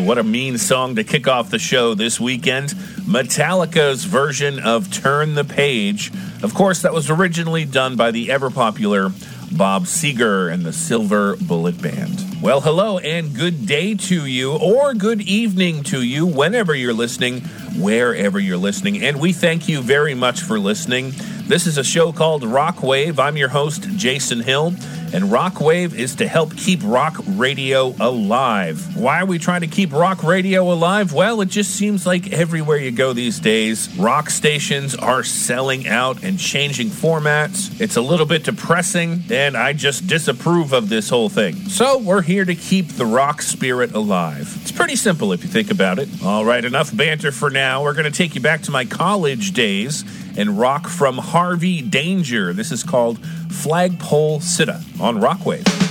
what a mean song to kick off the show this weekend. Metallica's version of Turn the Page. Of course, that was originally done by the ever-popular Bob Seger and the Silver Bullet Band. Well, hello and good day to you, or good evening to you, whenever you're listening, wherever you're listening. And we thank you very much for listening. This is a show called Rockwave. I'm your host, Jason Hill. And Rockwave is to help keep rock radio alive. Why are we trying to keep rock radio alive? Well, it just seems like everywhere you go these days, rock stations are selling out and changing formats. It's a little bit depressing, and I just disapprove of this whole thing. So we're here to keep the rock spirit alive. It's pretty simple if you think about it. All right, enough banter for now. We're going to take you back to my college days and rock from Harvey Danger. This is called Flagpole Sitta on Rockwave.